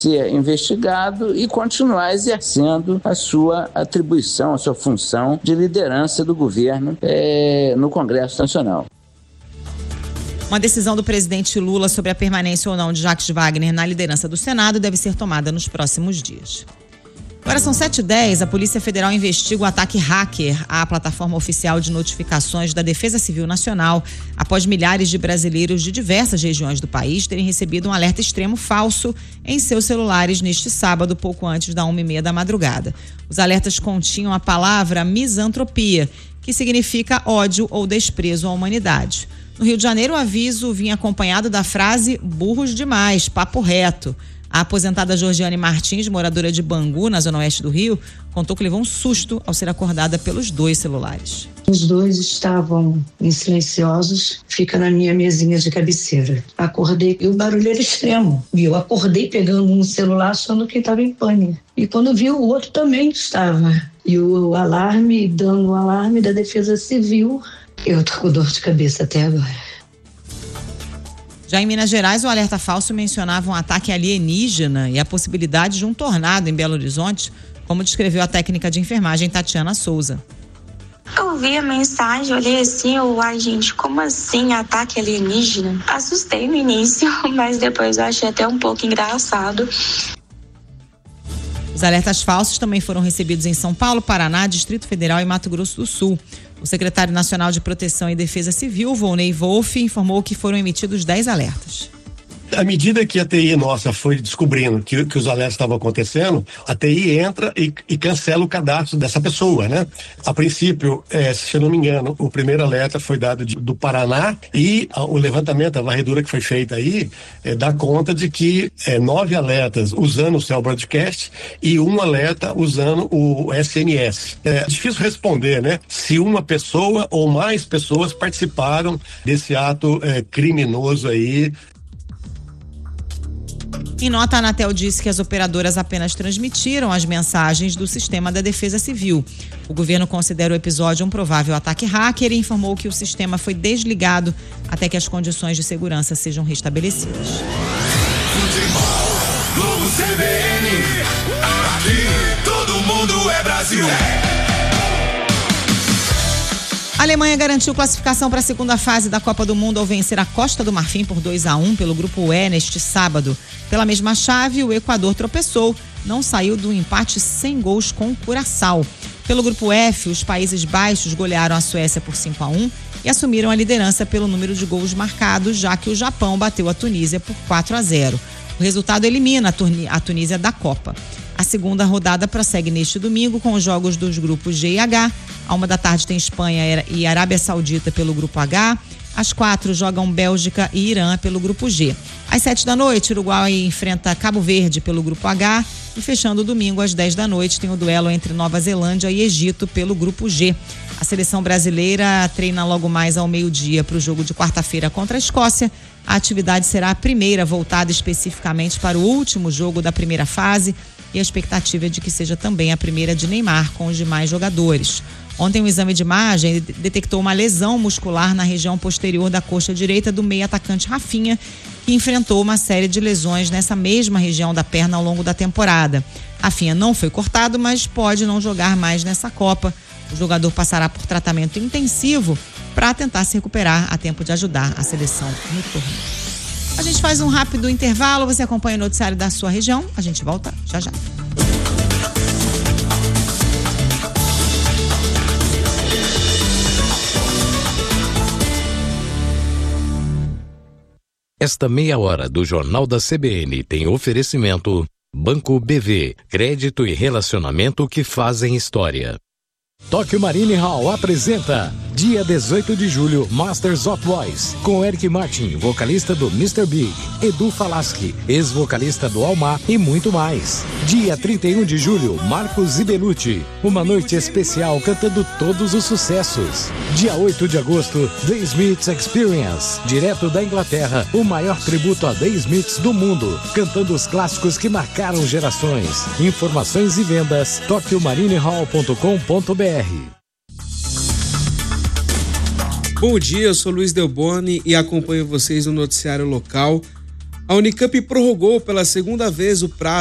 ser investigado e continuar exercendo a sua atribuição, a sua função de liderança do governo no Congresso Nacional. Uma decisão do presidente Lula sobre a permanência ou não de Jacques Wagner na liderança do Senado deve ser tomada nos próximos dias. Agora são 7h10, a Polícia Federal investiga o ataque hacker à plataforma oficial de notificações da Defesa Civil Nacional, após milhares de brasileiros de diversas regiões do país terem recebido um alerta extremo falso em seus celulares neste sábado, pouco antes da 1h30 da madrugada. Os alertas continham a palavra misantropia, que significa ódio ou desprezo à humanidade. No Rio de Janeiro, o aviso vinha acompanhado da frase burros demais, papo reto. A aposentada Georgiane Martins, moradora de Bangu, na zona oeste do Rio, contou que levou um susto ao ser acordada pelos 2 celulares. Os 2 estavam silenciosos, fica na minha mesinha de cabeceira. Acordei e o barulho era extremo. E eu acordei pegando um celular achando que estava em pane. E quando vi, o outro também estava. E o alarme, dando o alarme da Defesa Civil, eu tô com dor de cabeça até agora. Já em Minas Gerais, o alerta falso mencionava um ataque alienígena e a possibilidade de um tornado em Belo Horizonte, como descreveu a técnica de enfermagem Tatiana Souza. Eu vi a mensagem, olhei assim, ai gente, como assim ataque alienígena? Assustei no início, mas depois eu achei até um pouco engraçado. Os alertas falsos também foram recebidos em São Paulo, Paraná, Distrito Federal e Mato Grosso do Sul. O secretário nacional de Proteção e Defesa Civil, Volney Wolff, informou que foram emitidos 10 alertas. À medida que a TI nossa foi descobrindo que os alertas estavam acontecendo, a TI entra e cancela o cadastro dessa pessoa, né? A princípio, se eu não me engano, o primeiro alerta foi dado do Paraná e o levantamento, a varredura que foi feita aí, dá conta de que 9 alertas usando o Cell Broadcast e 1 alerta usando o SMS. É difícil responder, né? Se uma pessoa ou mais pessoas participaram desse ato criminoso aí. Em nota, a Anatel disse que as operadoras apenas transmitiram as mensagens do sistema da Defesa Civil. O governo considera o episódio um provável ataque hacker e informou que o sistema foi desligado até que as condições de segurança sejam restabelecidas. Globo CBN, aqui todo mundo é Brasil. A Alemanha garantiu classificação para a segunda fase da Copa do Mundo ao vencer a Costa do Marfim por 2-1 pelo Grupo E neste sábado. Pela mesma chave, o Equador tropeçou, não saiu do empate sem gols com o Curaçao. Pelo Grupo F, os Países Baixos golearam a Suécia por 5-1 e assumiram a liderança pelo número de gols marcados, já que o Japão bateu a Tunísia por 4-0. O resultado elimina a Tunísia da Copa. A segunda rodada prossegue neste domingo com os jogos dos grupos G e H. À 1 da tarde tem Espanha e Arábia Saudita pelo grupo H. Às 4 jogam Bélgica e Irã pelo grupo G. Às 7 da noite, Uruguai enfrenta Cabo Verde pelo grupo H. E fechando o domingo, às 10 da noite, tem o duelo entre Nova Zelândia e Egito pelo grupo G. A seleção brasileira treina logo mais ao meio-dia para o jogo de quarta-feira contra a Escócia. A atividade será a primeira voltada especificamente para o último jogo da primeira fase. E a expectativa é de que seja também a primeira de Neymar com os demais jogadores. Ontem, um exame de imagem detectou uma lesão muscular na região posterior da coxa direita do meio-atacante Rafinha, que enfrentou uma série de lesões nessa mesma região da perna ao longo da temporada. Rafinha não foi cortado, mas pode não jogar mais nessa Copa. O jogador passará por tratamento intensivo para tentar se recuperar a tempo de ajudar a seleção no torneio. A gente faz um rápido intervalo, você acompanha o noticiário da sua região, a gente volta já já. Esta meia hora do Jornal da CBN tem oferecimento Banco BV, crédito e relacionamento que fazem história. Tokyo Marine Hall apresenta dia 18 de julho Masters of Voice com Eric Martin, vocalista do Mr. Big, Edu Falaschi, ex-vocalista do Almar e muito mais. Dia 31 de julho Marcos Ibelucci, uma noite especial cantando todos os sucessos. Dia 8 de agosto The Smiths Experience, direto da Inglaterra, o maior tributo a The Smiths do mundo, cantando os clássicos que marcaram gerações. Informações e vendas tokyomarinehall.com.br. Bom dia, eu sou Luiz Delboni e acompanho vocês no noticiário local. A Unicamp prorrogou pela segunda vez o prazo